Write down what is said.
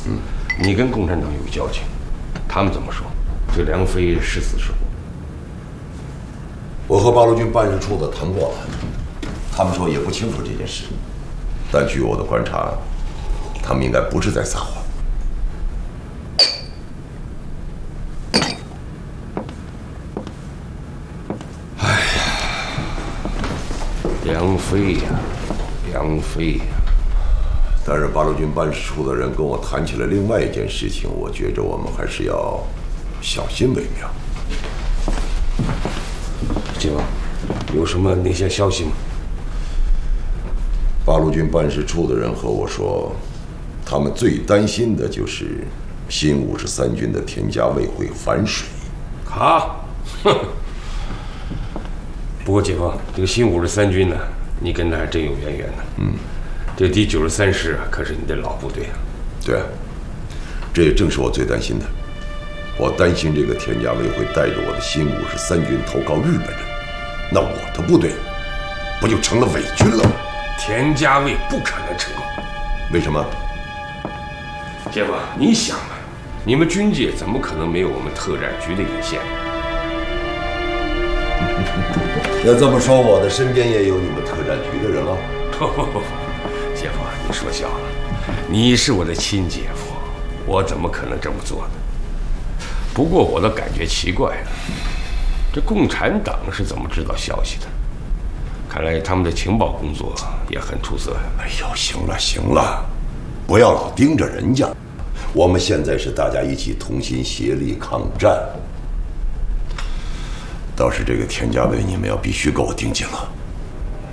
你跟共产党有交情，他们怎么说？这梁飞是死是活？ 我和八路军办事处的谈过了，他们说也不清楚这件事，但据我的观察，他们应该不是在撒谎。 梁飞呀，梁飞呀！ 但是八路军办事处的人跟我谈起了另外一件事情，我觉着我们还是要小心为妙。 金王，有什么那些消息吗？ 八路军办事处的人和我说，他们最担心的就是新53军的田家卫会反水。 好，哼。不过，解放这个新53军呢，你跟他还真有渊源呢。这第93师啊，可是你的老部队啊。 对啊，这也正是我最担心的。我担心这个田家卫会带着我的新53军投靠日本人，那我的部队不就成了伪军了吗？ 田家卫不可能成功。 为什么？ 解放，你想啊，你们军界怎么可能没有我们特战局的眼线？ 要这么说，我的身边也有你们特战局的人了。 不，姐夫，你说笑了。你是我的亲姐夫，我怎么可能这么做呢？不过我倒感觉奇怪了，这共产党是怎么知道消息的？看来他们的情报工作也很出色呀。 哎呦，行了行了，不要老盯着人家。我们现在是大家一起同心协力抗战。倒是这个田家卫，你们要必须给我盯紧了。